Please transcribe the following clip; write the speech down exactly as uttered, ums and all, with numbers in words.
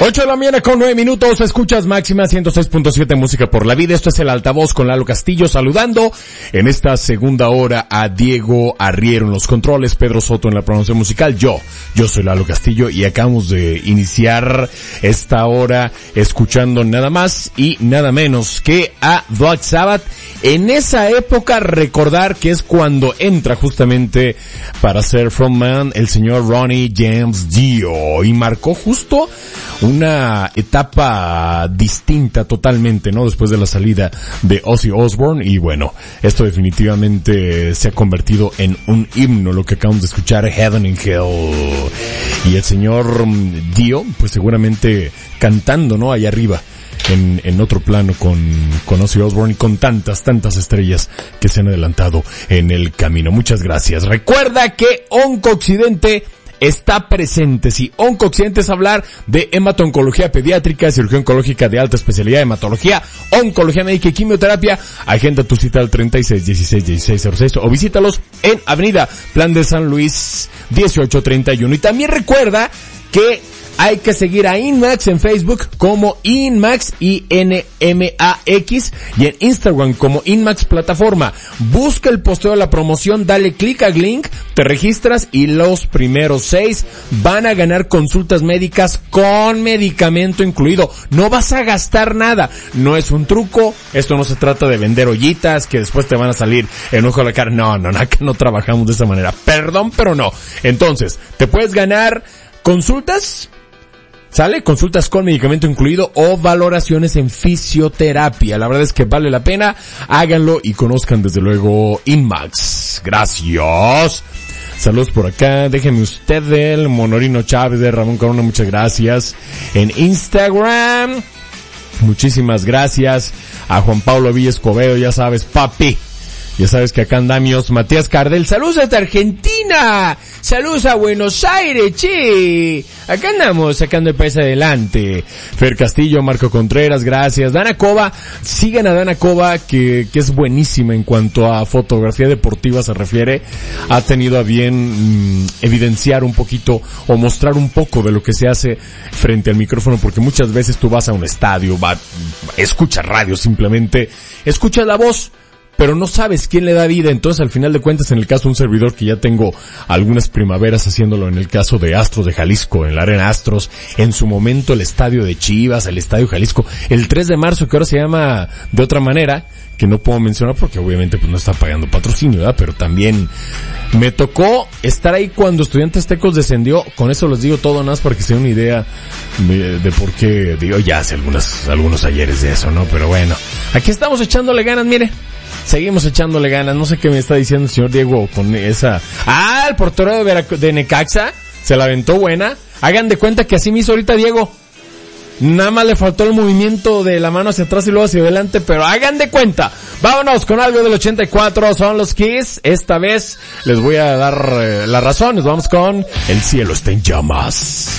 ocho de la mañana con nueve minutos, escuchas Máxima ciento seis punto siete Música por la Vida. Esto es El Altavoz con Lalo Castillo, saludando en esta segunda hora a Diego Arriero en los controles, Pedro Soto en la promoción musical. Yo, yo soy Lalo Castillo y acabamos de iniciar esta hora escuchando nada más y nada menos que a Black Sabbath. En esa época, recordar que es cuando entra justamente para ser frontman el señor Ronnie James Dio y marcó justo una etapa distinta totalmente, ¿no? Después de la salida de Ozzy Osbourne, y bueno, esto definitivamente se ha convertido en un himno, lo que acabamos de escuchar, Heaven and Hell. Y el señor Dio, pues seguramente cantando, ¿no? Allá arriba, en, en otro plano con, con Ozzy Osbourne y con tantas, tantas estrellas que se han adelantado en el camino. Muchas gracias. Recuerda que Oncooccidente está presente. Si Oncooccidente es hablar de hemato-oncología pediátrica, cirugía oncológica de alta especialidad, hematología, oncología médica y quimioterapia, agenda tu cita al treinta y seis dieciséis dieciséis cero seis o visítalos en Avenida Plan de San Luis dieciocho treinta y uno. Y también recuerda que hay que seguir a Inmax en Facebook como Inmax, I N M A X, y en Instagram como Inmax Plataforma. Busca el posteo de la promoción, dale clic al link, te registras y los primeros seis van a ganar consultas médicas con medicamento incluido. No vas a gastar nada, no es un truco, esto no se trata de vender ollitas que después te van a salir en ojo de la cara. No, no, acá no trabajamos de esa manera. Perdón, pero no. Entonces, te puedes ganar consultas, ¿sale? Consultas con medicamento incluido o valoraciones en fisioterapia. La verdad es que vale la pena. Háganlo y conozcan desde luego Inmax. Gracias. Saludos por acá. Déjenme usted el Monorino Chávez de Ramón Corona. Muchas gracias. En Instagram, muchísimas gracias a Juan Pablo Villa Escobedo. Ya sabes, papi. Ya sabes que acá andamos. Matías Cardel, saludos desde Argentina, saludos a Buenos Aires, che, acá andamos sacando el país adelante. Fer Castillo, Marco Contreras, gracias. Dana Cova, sigan a Dana Cova, que, que es buenísima en cuanto a fotografía deportiva se refiere. Ha tenido a bien mmm, evidenciar un poquito o mostrar un poco de lo que se hace frente al micrófono, porque muchas veces tú vas a un estadio, va, escuchas radio simplemente, escuchas la voz, pero no sabes quién le da vida. Entonces, al final de cuentas, en el caso de un servidor que ya tengo algunas primaveras haciéndolo, en el caso de Astros de Jalisco, en la Arena Astros, en su momento el estadio de Chivas, el estadio Jalisco, el tres de marzo, que ahora se llama de otra manera, que no puedo mencionar porque obviamente pues no está pagando patrocinio, ¿verdad? Pero también me tocó estar ahí cuando Estudiantes Tecos descendió. Con eso les digo todo, nada más para que se den una idea de, de por qué, digo, ya hace algunos, algunos ayeres de eso, ¿no? Pero bueno, aquí estamos echándole ganas, mire. Seguimos echándole ganas. No sé qué me está diciendo el señor Diego con esa... Ah, el portero de, Verac... de Necaxa se la aventó buena. Hagan de cuenta que así me hizo ahorita Diego. Nada más le faltó el movimiento de la mano hacia atrás y luego hacia adelante, pero hagan de cuenta. Vámonos con algo del ochenta y cuatro, son los Kiss. Esta vez les voy a dar eh, la razón. Nos vamos con El cielo está en llamas.